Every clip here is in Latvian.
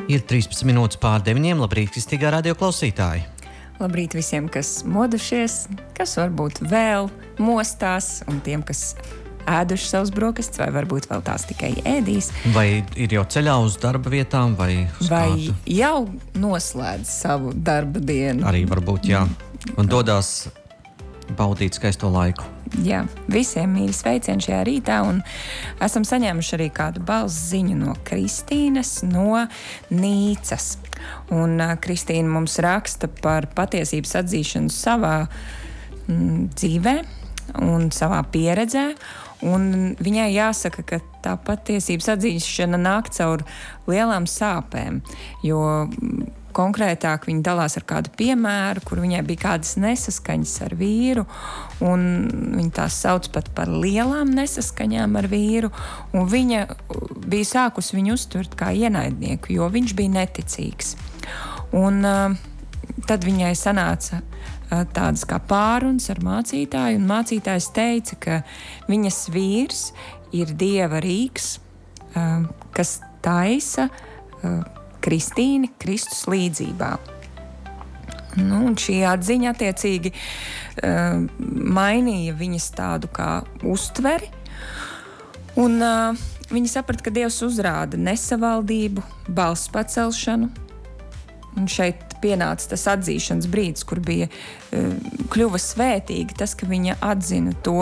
Ir 13 minūtes pār 9. Labrīt, Kristīgā radio klausītāji! Labrīt visiem, kas modušies, kas varbūt vēl mostās, un tiem, kas ēduši savus brokastis, vai varbūt vēl tās tikai ēdīs. Vai ir jau ceļā uz darba vietām, vai uz vai jau noslēdz savu darba dienu. Arī varbūt, jā. Un dodās baudīt skaisto laiku. Jā, visiem mīļi sveicieni šajā rītā, un esam saņēmuši arī kādu balss ziņu no Kristīnas no Nīcas. Un Kristīna mums raksta par patiesības atzīšanu savā dzīvē un savā pieredzē, un viņai jāsaka, ka tā patiesības atzīšana nāk caur lielām sāpēm, jo konkrētāk viņa dalās ar kādu piemēru, kur viņai bija kādas nesaskaņas ar vīru, un viņa tās sauc pat par lielām nesaskaņām ar vīru, un viņa bija sākusi viņu uztvert kā ienaidnieku, jo viņš bija neticīgs. Un tad viņai sanāca tādas kā pārunas ar mācītāju, un mācītājs teica, ka viņas vīrs ir Dieva rīks, kas taisa Kristīni Kristus līdzībā. Un šī atziņa attiecīgi mainīja viņas tādu kā uztveri, un viņa saprata, ka Dievs uzrāda nesavaldību, balss pacelšanu, un šeit pienāca tas atzīšanas brīdis, kur bija kļuva svētīgi tas, ka viņa atzina to,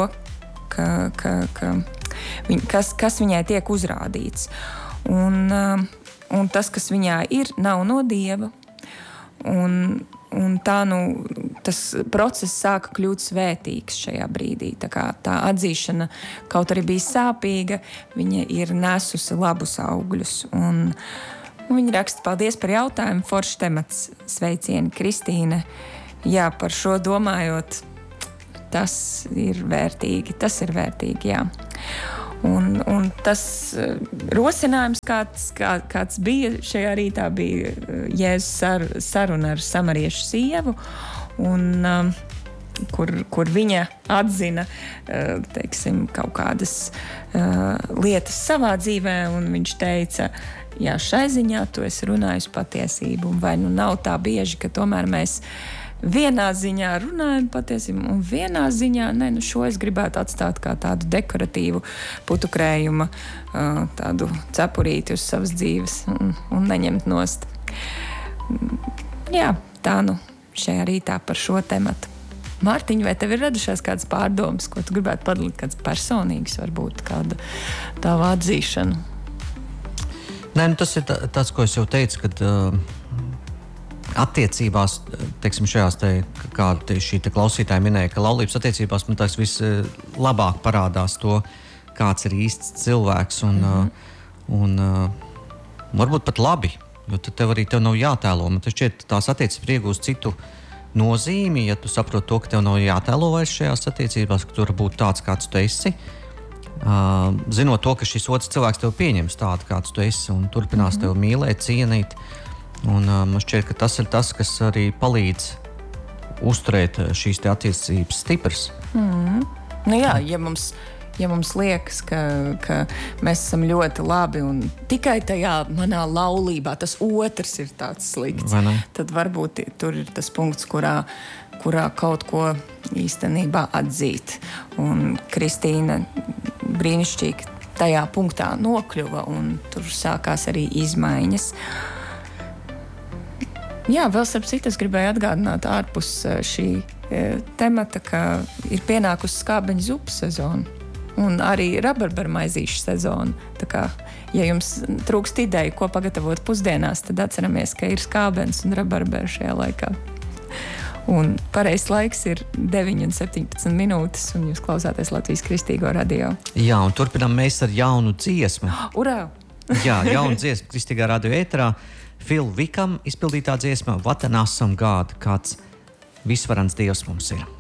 kas viņai tiek uzrādīts. Un tas, kas viņā ir, nav no Dieva. Un tā, tas process sāka kļūt svētīgs šajā brīdī. Tā atzīšana, kaut arī bija sāpīga, viņa ir nesusi labus augļus. Un viņa raksta, paldies par jautājumu, foršs temats, sveicieni, Kristīne. Jā, par šo domājot, tas ir vērtīgi, jā. Un tas rosinājums, kāds bija šajā rītā, bija Jēzus saruna ar samariešu sievu, un kur viņa atzina, teiksim, kaut kādas lietas savā dzīvē, un viņš teica, jā, šai ziņā tu esi runājis patiesību, vai nav tā bieži, ka tomēr mēs vienā ziņā runājam patiesību, un vienā ziņā, šo es gribētu atstāt kā tādu dekoratīvu putukrējuma, tādu cepurīti uz savas dzīves un neņemt nost. Jā, tā šajā rītā par šo tematu. Mārtiņ, vai tev ir radušās kādas pārdomas, ko tu gribētu padalīt, kāds personīgs, varbūt kāda tava atzīšana? Nē, tas ir tāds, ko es jau teicu, kad attiecībās, teiksim, šajās kā šī klausītāja minēja, ka laulības attiecībās man tas vislabāk parādās to, kāds ir īsts cilvēks un varbūt pat labi, jo tev nav jātēlo. Man šķiet, tās attiecības iegūst citu nozīmi, ja tu saproti to, ka tev nav jātēlo vairs šajās attiecībās, ka tu vari būt tāds, kāds tu esi. Zinot to, ka šis otrs cilvēks tev pieņems tādu, kāds tu esi, un turpinās tev mīlēt, cienīt. Un man šķiet, ka tas ir tas, kas arī palīdz uzturēt šīs attiecības stipras. Jā, ja mums liekas, ka mēs esam ļoti labi un tikai tajā manā laulībā tas otrs ir tāds slikts, tad varbūt tur ir tas punkts, kurā kaut ko īstenībā atzīt. Un Kristīna brīnišķīgi tajā punktā nokļuva, un tur sākās arī izmaiņas. Jā, vēl starp citu, es gribēju atgādināt ārpus šī temata, ka ir pienākusi skābeņu zupu sezona un arī rabarberu maizīšu sezona. Tā kā, ja jums trūkst ideju, ko pagatavot pusdienās, tad atceramies, ka ir skābens un rabarberu šajā laikā. Un pareizs laiks ir 9:17 minūtes, un jūs klausāties Latvijas Kristīgo radio. Jā, un turpinām mēs ar jaunu dziesmu. Urā! Jā, jaunu dziesmu Kristīgā radio ēterā. Phil Wickham izpildītā dziesma What an Awesome God, kāds visvarants Dievs mums ir.